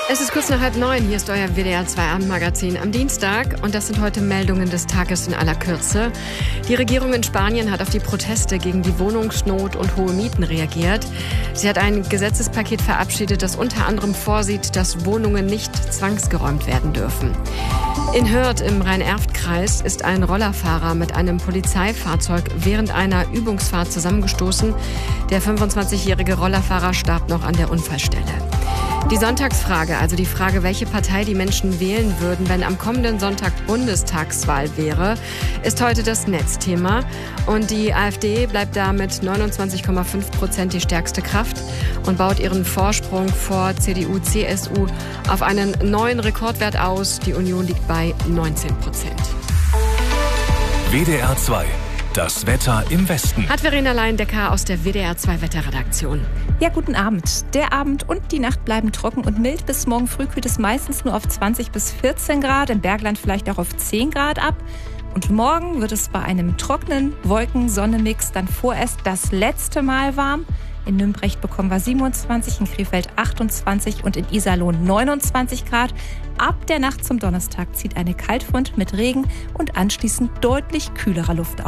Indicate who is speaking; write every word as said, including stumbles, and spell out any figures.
Speaker 1: Es ist kurz nach halb neun, hier ist euer W D R zwei Abendmagazin am Dienstag und das sind heute Meldungen des Tages in aller Kürze. Die Regierung in Spanien hat auf die Proteste gegen die Wohnungsnot und hohe Mieten reagiert. Sie hat ein Gesetzespaket verabschiedet, das unter anderem vorsieht, dass Wohnungen nicht zwangsgeräumt werden dürfen. In Hürth im Rhein-Erft-Kreis ist ein Rollerfahrer mit einem Polizeifahrzeug während einer Übungsfahrt zusammengestoßen. Der fünfundzwanzigjährige Rollerfahrer starb noch an der Unfallstelle. Die Sonntagsfrage, also die Frage, welche Partei die Menschen wählen würden, wenn am kommenden Sonntag Bundestagswahl wäre, ist heute das Netzthema. Und die AfD bleibt da mit neunundzwanzig Komma fünf Prozent die stärkste Kraft und baut ihren Vorsprung vor C D U, C S U auf einen neuen Rekordwert aus. Die Union liegt bei neunzehn Prozent.
Speaker 2: W D R zwei. Das Wetter im Westen.
Speaker 1: Hat Verena Leindecker aus der W D R zwei Wetterredaktion.
Speaker 3: Ja, guten Abend. Der Abend und die Nacht bleiben trocken und mild. Bis morgen früh kühlt es meistens nur auf zwanzig bis vierzehn Grad, im Bergland vielleicht auch auf zehn Grad ab. Und morgen wird es bei einem trockenen Wolken-Sonne-Mix dann vorerst das letzte Mal warm. In Nümbrecht bekommen wir siebenundzwanzig, in Krefeld achtundzwanzig und in Iserlohn neunundzwanzig Grad. Ab der Nacht zum Donnerstag zieht eine Kaltfront mit Regen und anschließend deutlich kühlerer Luft auf.